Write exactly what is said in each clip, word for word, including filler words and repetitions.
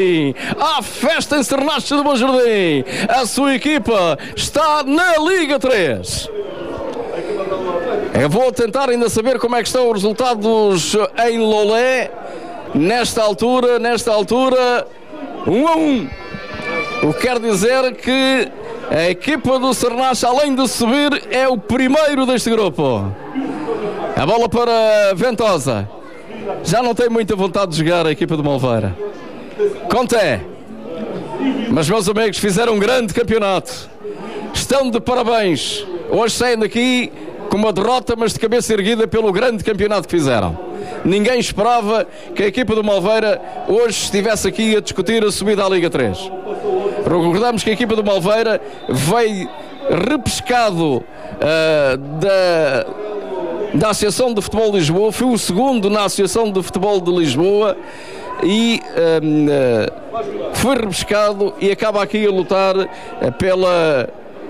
A festa em Sernache de Bom Jardim. A sua equipa está na Liga três. Eu vou tentar ainda saber como é que estão os resultados em Lolé. Nesta altura, nesta altura, um a um. O que quer dizer que a equipa do Sernache, além de subir, é o primeiro deste grupo. A bola para Ventosa. Já não tem muita vontade de jogar a equipa de Malveira. Conté. Mas, meus amigos, fizeram um grande campeonato. Estão de parabéns. Hoje saem daqui com uma derrota, mas de cabeça erguida pelo grande campeonato que fizeram. Ninguém esperava que a equipa do Malveira hoje estivesse aqui a discutir a subida à Liga três. Recordamos que a equipa do Malveira veio repescado uh, da, da Associação de Futebol de Lisboa, foi o segundo na Associação de Futebol de Lisboa e um, uh, foi repescado e acaba aqui a lutar uh, pela,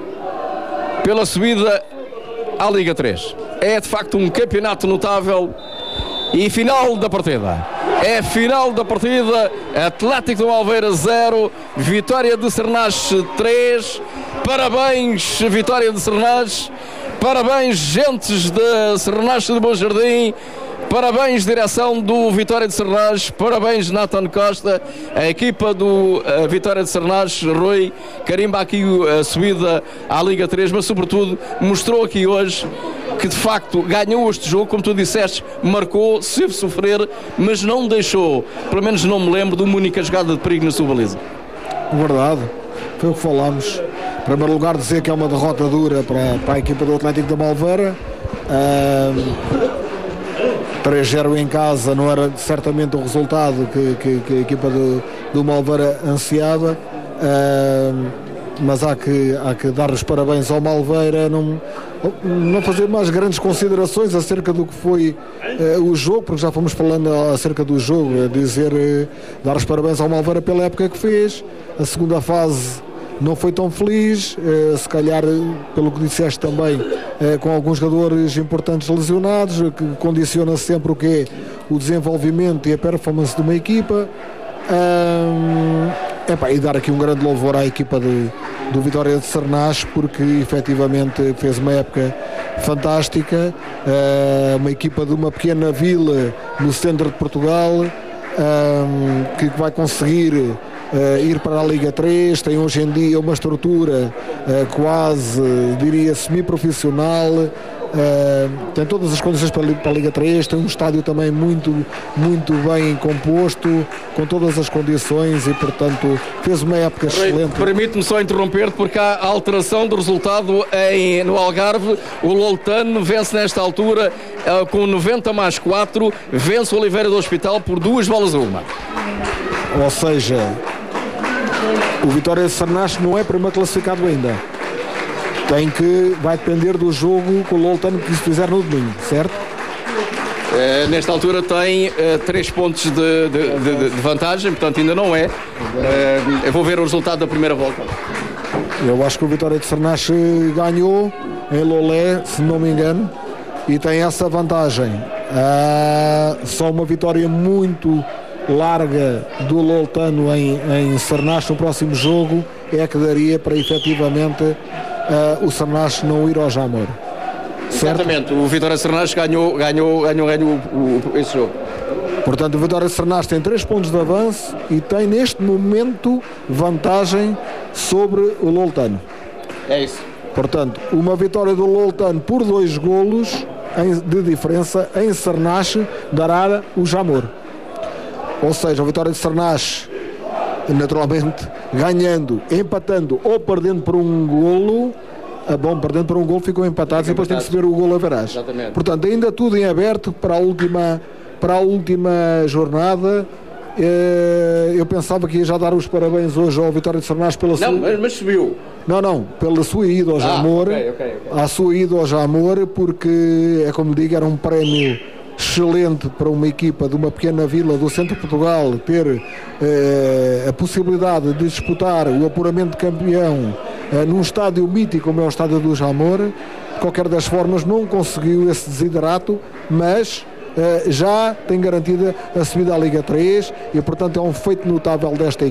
pela subida à Liga três. É de facto um campeonato notável. E final da partida. É final da partida. Atlético de Malveira zero, Vitória de Sernache três. Parabéns, Vitória de Sernache. Parabéns, gentes de Sernache de Bom Jardim. Parabéns, direção do Vitória de Sernache. Parabéns, Nathan Costa. A equipa do uh, Vitória de Sernache, Rui, carimba aqui a subida à Liga três, mas sobretudo mostrou aqui hoje que de facto ganhou este jogo, como tu disseste, marcou, se sofrer, mas não deixou, pelo menos não me lembro, de uma única jogada de perigo na sua baliza. Verdade, foi o que falámos. Em primeiro lugar, dizer que é uma derrota dura para, para a equipa do Atlético da Malveira. Uh, três a zero em casa não era certamente o resultado que, que, que a equipa do, do Malveira ansiava. Uh, mas há que, há que dar os parabéns ao Malveira, não, não fazer mais grandes considerações acerca do que foi uh, o jogo, porque já fomos falando acerca do jogo, dizer, uh, dar os parabéns ao Malveira pela época que fez. A segunda fase não foi tão feliz, uh, se calhar, pelo que disseste também, uh, com alguns jogadores importantes lesionados, que condiciona sempre o que é o desenvolvimento e a performance de uma equipa. Um, epá, e dar aqui um grande louvor à equipa de, do Vitória de Sernache, porque efetivamente fez uma época fantástica, uh, uma equipa de uma pequena vila no centro de Portugal, um, que vai conseguir uh, ir para a Liga três, tem hoje em dia uma estrutura uh, quase, diria, semi-profissional. Uh, tem todas as condições para, para a Liga três, tem um estádio também muito, muito bem composto, com todas as condições, e portanto fez uma época excelente. Permite-me só interromper, porque há a alteração do resultado em, no Algarve. O Loltano vence nesta altura uh, com noventa mais quatro, vence o Oliveira do Hospital por duas bolas a uma. Ou seja, o Vitória de Sernache não é primeiro classificado ainda. Tem que, vai depender do jogo com o Loltano que se fizer no domingo, certo? Uh, nesta altura tem uh, três pontos de, de, de, de vantagem, portanto ainda não é. Uh, eu vou ver o resultado da primeira volta. Eu acho que o Vitória de Sernache ganhou em Lolé, se não me engano, e tem essa vantagem. Uh, só uma vitória muito larga do Loltano em, em Sernache no próximo jogo é que daria para efetivamente Uh, o Sernache não ir ao Jamor. Exatamente, o Vitória de Sernache ganhou, ganhou, ganhou, ganhou o, o, esse jogo. Portanto, o Vitória de Sernache tem três pontos de avanço e tem neste momento vantagem sobre o Loltano. É isso. Portanto, uma vitória do Loltano por dois golos em, de diferença em Sernache dará o Jamor. Ou seja, a Vitória de Sernache, naturalmente, ganhando, empatando ou perdendo por um golo. Bom, perdendo por um golo, ficam empatados e depois tem que se ver o golo a verás. Exatamente. Portanto, ainda tudo em aberto para a última, para a última jornada. Eu pensava que ia já dar os parabéns hoje ao Vitória de Sernache pela sua... Não, mas, mas subiu. Não, não, pela sua ida ao Jamor. Ah, okay, okay, okay. A sua ida ao Jamor, porque, é como digo, era um prémio excelente para uma equipa de uma pequena vila do centro de Portugal ter eh, a possibilidade de disputar o apuramento de campeão eh, num estádio mítico como é o estádio do Jamor. De qualquer das formas não conseguiu esse desiderato, mas já tem garantida a subida à Liga três e, portanto, é um feito notável desta equipa.